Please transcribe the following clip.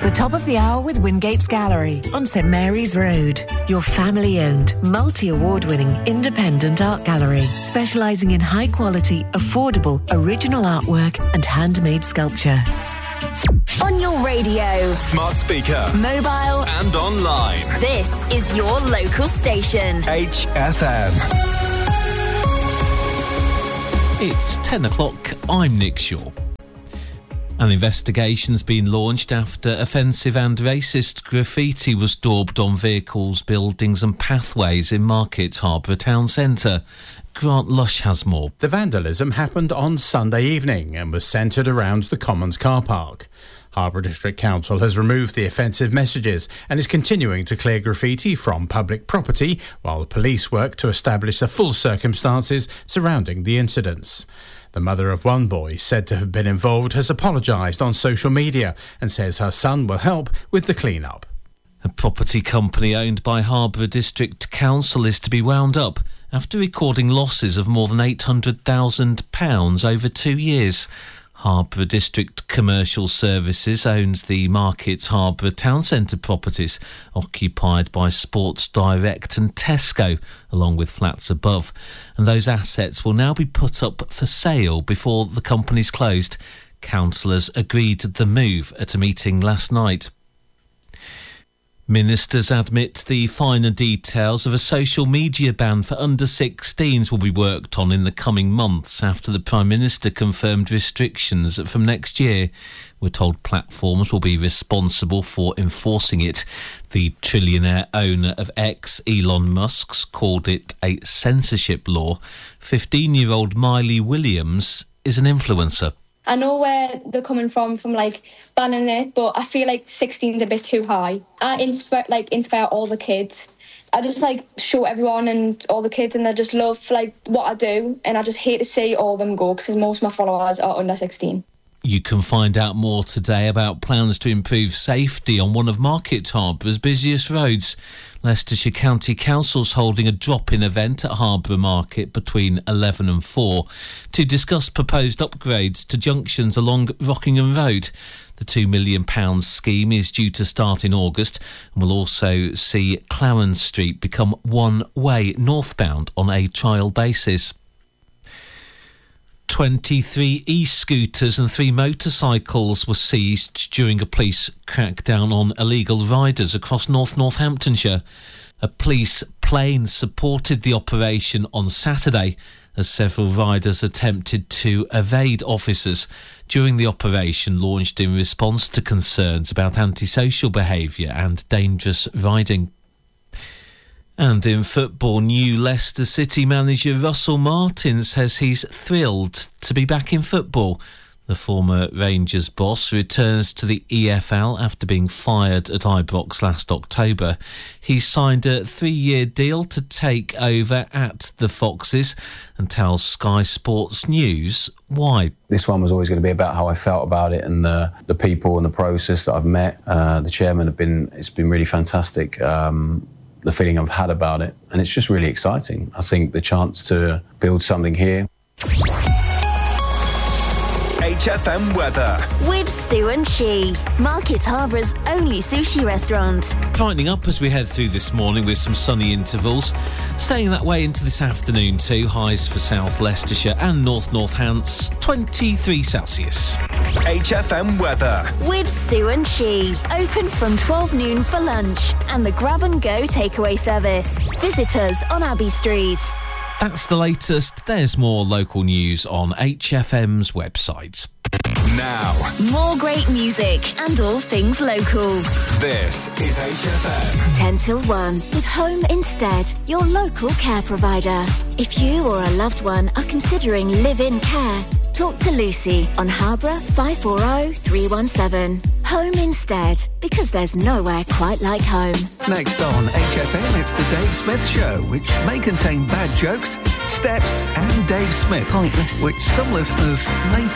the top of the hour with Wingate's Gallery on St Mary's Road. Your family-owned, multi-award-winning independent art gallery, specialising in high-quality, affordable, original artwork and handmade sculpture. On your radio, smart speaker, mobile and online. This is your local station. HFM. It's 10 o'clock. I'm Nick Shaw. An investigation's been launched after offensive and racist graffiti was daubed on vehicles, buildings and pathways in Market Harborough Town Centre. Grant Lush has more. The vandalism happened on Sunday evening and was centred around the Commons car park. Harborough District Council has removed the offensive messages and is continuing to clear graffiti from public property while the police work to establish the full circumstances surrounding the incidents. The mother of one boy said to have been involved has apologised on social media and says her son will help with the clean-up. A property company owned by Harborough District Council is to be wound up after recording losses of more than £800,000 over 2 years. Harborough District Commercial Services owns the Market Harborough Town Centre properties occupied by Sports Direct and Tesco, along with flats above. And those assets will now be put up for sale before the company's closed. Councillors agreed the move at a meeting last night. Ministers admit the finer details of a social media ban for under-16s will be worked on in the coming months after the Prime Minister confirmed restrictions from next year. We're told platforms will be responsible for enforcing it. The trillionaire owner of X, Elon Musk, called it a censorship law. 15-year-old Miley Williams is an influencer. I know where they're coming from like banning it, but I feel like 16 is a bit too high. I inspire all the kids. I just show everyone and all the kids, and I just love what I do, and I just hate to see all of them go because most of my followers are under 16. You can find out more today about plans to improve safety on one of Market Harbour's busiest roads. Leicestershire County Council's holding a drop-in event at Harborough Market between 11 and 4 to discuss proposed upgrades to junctions along Rockingham Road. The £2 million scheme is due to start in August and will also see Clarence Street become one-way northbound on a trial basis. 23 e-scooters and 3 motorcycles were seized during a police crackdown on illegal riders across Northamptonshire. A police plane supported the operation on Saturday as several riders attempted to evade officers during the operation launched in response to concerns about antisocial behaviour and dangerous riding. And in football, new Leicester City manager Russell Martin says he's thrilled to be back in football. The former Rangers boss returns to the EFL after being fired at Ibrox last October. He signed a 3-year deal to take over at the Foxes and tells Sky Sports News why. This one was always going to be about how I felt about it and the people and the process that I've met. The chairman it's been really fantastic. The feeling I've had about it, and it's just really exciting. I think the chance to build something here. HFM weather with Sue and She, Market Harbour's only sushi restaurant. Brightening up as we head through this morning with some sunny intervals. Staying that way into this afternoon too. Highs for South Leicestershire and North Hants, 23 Celsius. HFM weather with Sue and She. Open from 12 noon for lunch and the grab and go takeaway service. Visit us on Abbey Street. That's the latest. There's more local news on HFM's website. Now, more great music and all things local. This is HFM. 10 till 1 with Home Instead, your local care provider. If you or a loved one are considering live-in care, talk to Lucy on Harborough 540 317. Home Instead, because there's nowhere quite like home. Next on HFM, it's the Dave Smith Show, which may contain bad jokes, steps and Dave Smith. Pointless. Which some listeners may